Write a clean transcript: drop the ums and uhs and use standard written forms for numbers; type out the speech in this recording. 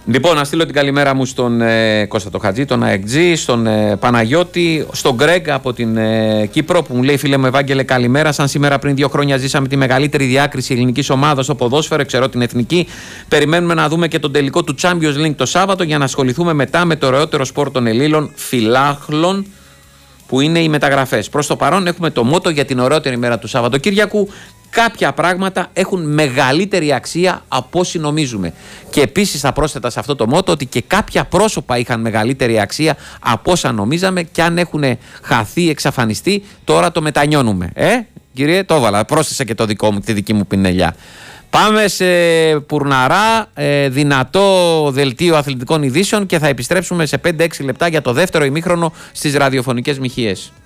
Λοιπόν, να στείλω την καλημέρα μου στον Κώστα το Χατζή, τον ΑΕΚΤΖ, στον Παναγιώτη, στον Γκρέγκ από την Κύπρο που μου λέει: φίλε μου Ευάγγελε, καλημέρα. Σαν σήμερα πριν 2 χρόνια ζήσαμε τη μεγαλύτερη διάκριση ελληνικής ομάδας στο ποδόσφαιρο, ξέρω την εθνική. Περιμένουμε να δούμε και τον τελικό του Champions League το Σάββατο για να ασχοληθούμε μετά με το ωραιότερο σπορ των Ελλήνων φιλάχλων, που είναι οι μεταγραφές. Προς το παρόν έχουμε το μότο για την ωραιότερη μέρα του Σαββατοκύριακου. Κάποια πράγματα έχουν μεγαλύτερη αξία από όσοι νομίζουμε. Και επίσης θα πρόσθετα σε αυτό το μότο ότι και κάποια πρόσωπα είχαν μεγαλύτερη αξία από όσα νομίζαμε, και αν έχουν χαθεί, εξαφανιστεί, τώρα το μετανιώνουμε. Κύριε, το έβαλα. Πρόσθεσα και τη δική μου πινελιά. Πάμε σε πουρναρά, δυνατό δελτίο αθλητικών ειδήσεων και θα επιστρέψουμε σε 5-6 λεπτά για το δεύτερο ημίχρονο στις ραδιοφωνικές μοιχείες.